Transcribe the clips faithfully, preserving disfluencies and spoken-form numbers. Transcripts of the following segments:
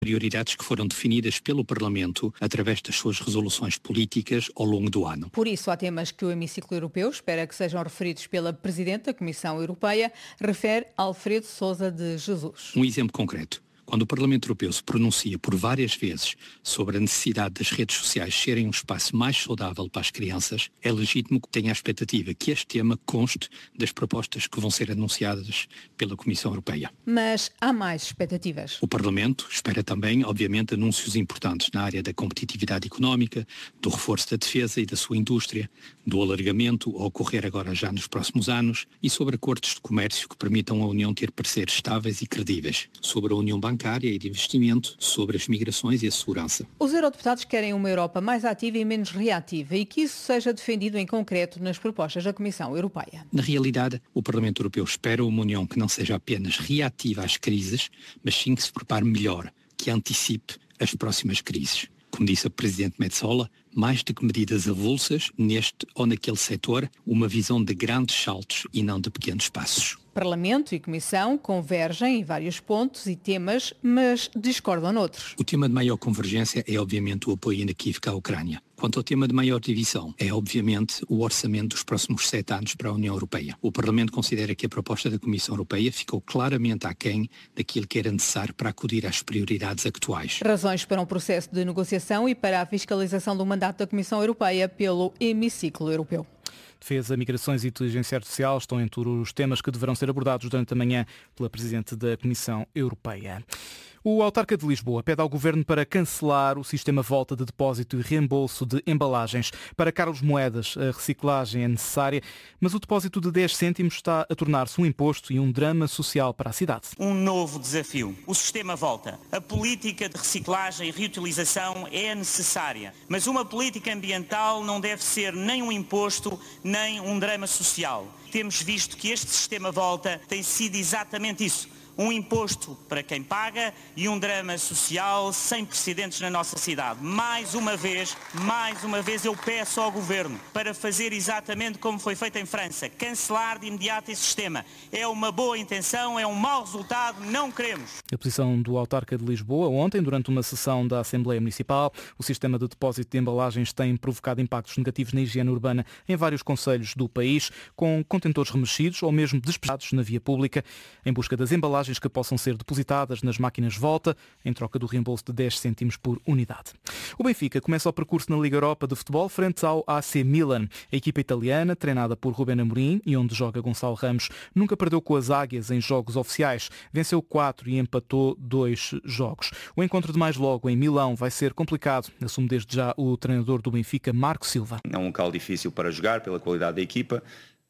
prioridades que foram definidas pelo Parlamento através das suas resoluções políticas ao longo do ano. Por isso, há temas que o hemiciclo europeu espera que sejam referidos pela Presidente da Comissão Europeia, refere Alfredo Sousa de Jesus. Um exemplo concreto. Quando o Parlamento Europeu se pronuncia por várias vezes sobre a necessidade das redes sociais serem um espaço mais saudável para as crianças, é legítimo que tenha a expectativa que este tema conste das propostas que vão ser anunciadas pela Comissão Europeia. Mas há mais expectativas. O Parlamento espera também, obviamente, anúncios importantes na área da competitividade económica, do reforço da defesa e da sua indústria, do alargamento a ocorrer agora já nos próximos anos e sobre acordos de comércio que permitam à União ter parceiros estáveis e credíveis, sobre a União Bancária e de investimento, sobre as migrações e a segurança. Os eurodeputados querem uma Europa mais ativa e menos reativa e que isso seja defendido em concreto nas propostas da Comissão Europeia. Na realidade, o Parlamento Europeu espera uma União que não seja apenas reativa às crises, mas sim que se prepare melhor, que antecipe as próximas crises. Como disse a Presidente Metsola, mais do que medidas avulsas, neste ou naquele setor, uma visão de grandes saltos e não de pequenos passos. Parlamento e Comissão convergem em vários pontos e temas, mas discordam noutros. O tema de maior convergência é, obviamente, o apoio inequívoco à Ucrânia. Quanto ao tema de maior divisão, é, obviamente, o orçamento dos próximos sete anos para a União Europeia. O Parlamento considera que a proposta da Comissão Europeia ficou claramente aquém daquilo que era necessário para acudir às prioridades atuais. Razões para um processo de negociação e para a fiscalização do mandato da Comissão Europeia pelo hemiciclo europeu. Defesa, migrações e inteligência artificial estão entre os temas que deverão ser abordados durante a manhã pela Presidente da Comissão Europeia. O autarca de Lisboa pede ao Governo para cancelar o sistema volta de depósito e reembolso de embalagens. Para Carlos Moedas, a reciclagem é necessária, mas o depósito de dez cêntimos está a tornar-se um imposto e um drama social para a cidade. Um novo desafio. O sistema volta. A política de reciclagem e reutilização é necessária, mas uma política ambiental não deve ser nem um imposto, nem um drama social. Temos visto que este sistema volta tem sido exatamente isso. Um imposto para quem paga e um drama social sem precedentes na nossa cidade. Mais uma vez, mais uma vez eu peço ao Governo para fazer exatamente como foi feito em França, cancelar de imediato esse sistema. É uma boa intenção, é um mau resultado, não queremos. A posição do autarca de Lisboa ontem, durante uma sessão da Assembleia Municipal. O sistema de depósito de embalagens tem provocado impactos negativos na higiene urbana em vários concelhos do país, com contentores remexidos ou mesmo despejados na via pública, em busca das embalagens que possam ser depositadas nas máquinas Volta, em troca do reembolso de dez cêntimos por unidade. O Benfica começa o percurso na Liga Europa de Futebol frente ao A C Milan. A equipa italiana, treinada por Ruben Amorim e onde joga Gonçalo Ramos, nunca perdeu com as águias em jogos oficiais. Venceu quatro e empatou dois jogos. O encontro de mais logo em Milão vai ser complicado, assume desde já o treinador do Benfica, Marco Silva. É um local difícil para jogar pela qualidade da equipa.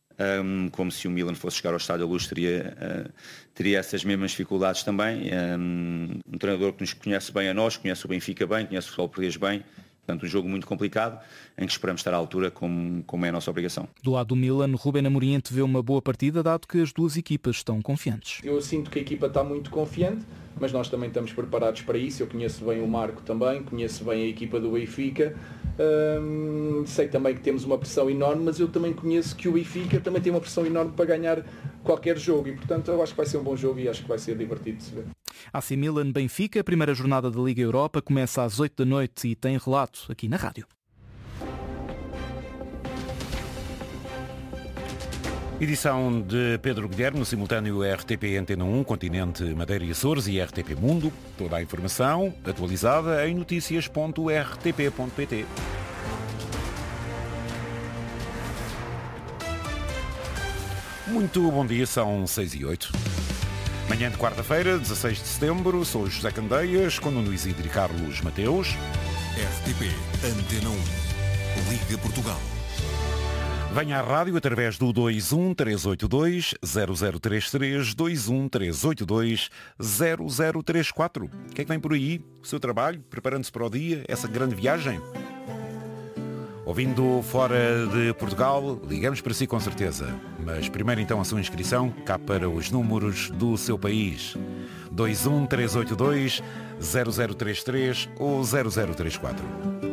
Um, como se o Milan fosse chegar ao Estádio da Luz, teria, uh, teria essas mesmas dificuldades também. Um, um treinador que nos conhece bem a nós, conhece o Benfica bem, conhece o futebol português bem. Portanto, um jogo muito complicado, em que esperamos estar à altura, como, como é a nossa obrigação. Do lado do Milan, Ruben Amorim antevê uma boa partida, dado que as duas equipas estão confiantes. Eu sinto que a equipa está muito confiante, mas nós também estamos preparados para isso. Eu conheço bem o Marco também, conheço bem a equipa do Benfica. Hum, sei também que temos uma pressão enorme, mas eu também conheço que o Benfica também tem uma pressão enorme para ganhar qualquer jogo e, portanto, eu acho que vai ser um bom jogo e acho que vai ser divertido de se ver. A C Milan Benfica, a primeira jornada da Liga Europa, começa às oito da noite e tem relato aqui na rádio. Edição de Pedro Guilherme, no simultâneo R T P Antena um, Continente, Madeira e Açores e R T P Mundo. Toda a informação atualizada em notícias ponto r t p ponto p t. Muito bom dia, são seis e oito. Manhã de quarta-feira, dezasseis de setembro, sou José Candeias, com Nuno Isidro e Carlos Mateus. R T P Antena um, Liga Portugal. Venha à rádio através do dois um três oito dois zero zero três três, dois um três oito dois zero zero três quatro. O que é que vem por aí? O seu trabalho? Preparando-se para o dia? Essa grande viagem? Ouvindo fora de Portugal, ligamos para si com certeza. Mas primeiro então a sua inscrição, cá para os números do seu país. dois um três oito dois zero zero três três ou zero zero três quatro.